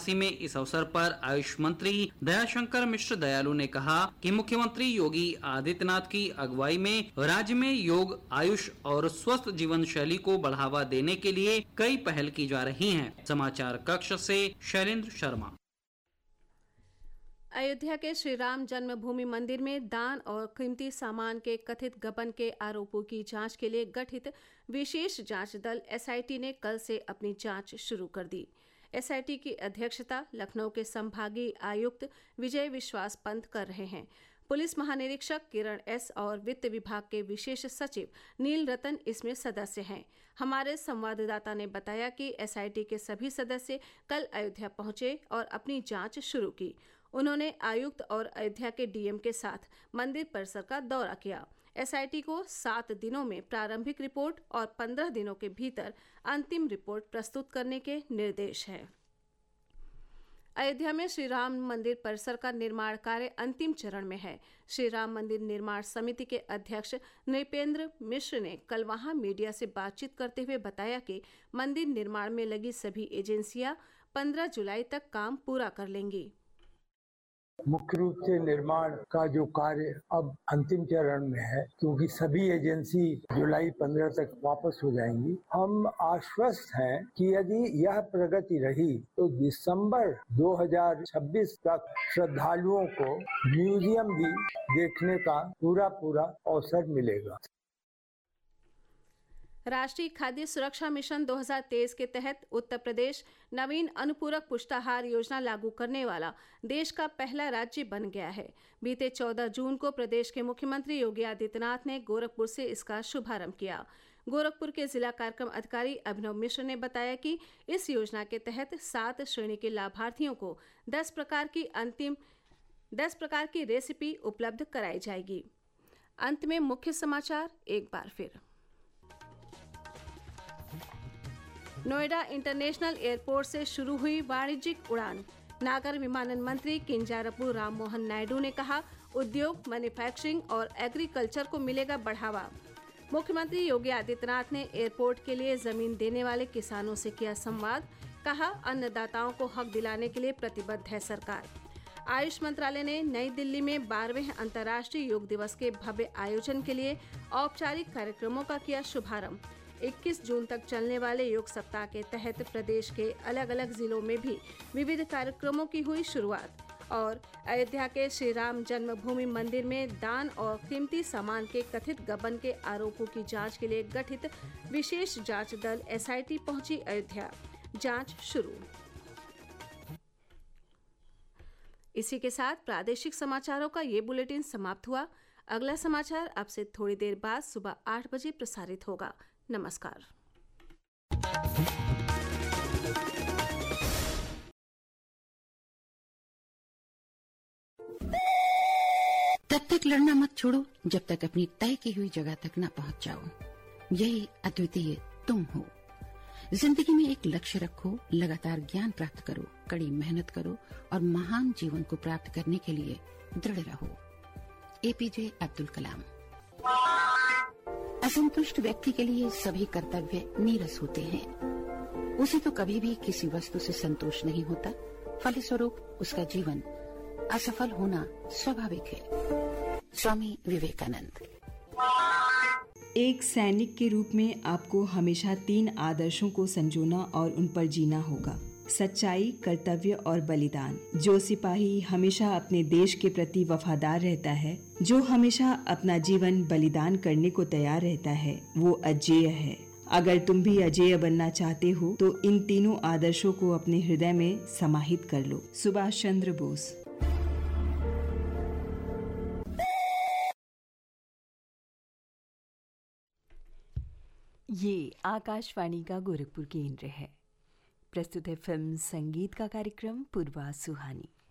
झांसी में इस अवसर पर आयुष मंत्री दयाशंकर मिश्र दयालु ने कहा कि मुख्यमंत्री योगी आदित्यनाथ की अगुवाई में राज्य में योग, आयुष और स्वस्थ जीवन शैली को बढ़ावा देने के लिए कई पहल की जा रही हैं। समाचार कक्ष से शैलेंद्र शर्मा। अयोध्या के श्री राम जन्मभूमि मंदिर में दान और कीमती सामान के कथित गबन के आरोपों की जांच के लिए गठित विशेष जांच दल एसआईटी ने कल से अपनी जांच शुरू कर दी। एसआईटी की अध्यक्षता लखनऊ के संभागीय आयुक्त विजय विश्वास पंत कर रहे हैं। पुलिस महानिरीक्षक किरण एस और वित्त विभाग के विशेष सचिव नील रतन इसमें सदस्य हैं। हमारे संवाददाता ने बताया कि एसआईटी के सभी सदस्य कल अयोध्या पहुंचे और अपनी जांच शुरू की। उन्होंने आयुक्त और अयोध्या के डीएम के साथ मंदिर परिसर का दौरा किया। एसआईटी को 7 दिनों में प्रारंभिक रिपोर्ट और 15 दिनों के भीतर अंतिम रिपोर्ट प्रस्तुत करने के निर्देश हैं। अयोध्या में श्री राम मंदिर परिसर का निर्माण कार्य अंतिम चरण में है। श्री राम मंदिर निर्माण समिति के अध्यक्ष नृपेंद्र मिश्र ने कल वहां मीडिया से बातचीत करते हुए बताया कि मंदिर निर्माण में लगी सभी एजेंसियां 15 जुलाई तक काम पूरा कर लेंगी। मुख्य रूप से निर्माण का जो कार्य अब अंतिम चरण में है, क्योंकि सभी एजेंसी जुलाई 15 तक वापस हो जाएंगी। हम आश्वस्त हैं कि यदि यह प्रगति रही तो दिसंबर 2026 तक श्रद्धालुओं को म्यूजियम भी देखने का पूरा अवसर मिलेगा। राष्ट्रीय खाद्य सुरक्षा मिशन 2023 के तहत उत्तर प्रदेश नवीन अनुपूरक पुष्टाहार योजना लागू करने वाला देश का पहला राज्य बन गया है। बीते 14 जून को प्रदेश के मुख्यमंत्री योगी आदित्यनाथ ने गोरखपुर से इसका शुभारंभ किया। गोरखपुर के जिला कार्यक्रम अधिकारी अभिनव मिश्र ने बताया कि इस योजना के तहत 7 श्रेणी के लाभार्थियों को 10 प्रकार की रेसिपी उपलब्ध कराई जाएगी। अंत में मुख्य समाचार एक बार फिर। नोएडा इंटरनेशनल एयरपोर्ट से शुरू हुई वाणिज्यिक उड़ान। नागर विमानन मंत्री किंजारप्पू राममोहन नायडू ने कहा, उद्योग, मैन्युफैक्चरिंग और एग्रीकल्चर को मिलेगा बढ़ावा। मुख्यमंत्री योगी आदित्यनाथ ने एयरपोर्ट के लिए जमीन देने वाले किसानों से किया संवाद। कहा, अन्नदाताओं को हक दिलाने के लिए प्रतिबद्ध है सरकार। आयुष मंत्रालय ने नई दिल्ली में 12वें अंतर्राष्ट्रीय योग दिवस के भव्य आयोजन के लिए औपचारिक कार्यक्रमों का किया शुभारंभ। 21 जून तक चलने वाले योग सप्ताह के तहत प्रदेश के अलग अलग जिलों में भी विविध कार्यक्रमों की हुई शुरुआत। और अयोध्या के श्री राम जन्मभूमि मंदिर में दान और कीमती सामान के कथित गबन के आरोपों की जांच के लिए गठित विशेष जांच दल एसआईटी पहुंची अयोध्या। जांच शुरू। इसी के साथ प्रादेशिक समाचारों का ये बुलेटिन समाप्त हुआ। अगला समाचार अब से थोड़ी देर बाद सुबह 8 बजे प्रसारित होगा। नमस्कार। तब तक लड़ना मत छोड़ो जब तक अपनी तय की हुई जगह तक न पहुंच जाओ। यही अद्वितीय तुम हो। जिंदगी में एक लक्ष्य रखो, लगातार ज्ञान प्राप्त करो, कड़ी मेहनत करो और महान जीवन को प्राप्त करने के लिए दृढ़ रहो। एपीजे अब्दुल कलाम। असंतुष्ट व्यक्ति के लिए सभी कर्तव्य नीरस होते हैं। उसे तो कभी भी किसी वस्तु से संतोष नहीं होता, फलस्वरूप उसका जीवन असफल होना स्वाभाविक है। स्वामी विवेकानंद। एक सैनिक के रूप में आपको हमेशा 3 आदर्शों को संजोना और उन पर जीना होगा: सच्चाई, कर्तव्य और बलिदान। जो सिपाही हमेशा अपने देश के प्रति वफादार रहता है, जो हमेशा अपना जीवन बलिदान करने को तैयार रहता है, वो अजेय है। अगर तुम भी अजेय बनना चाहते हो तो इन तीनों आदर्शों को अपने हृदय में समाहित कर लो। सुभाष चंद्र बोस। ये आकाशवाणी का गोरखपुर केंद्र है। प्रस्तुत है फिल्म संगीत का कार्यक्रम पूर्वा सुहानी।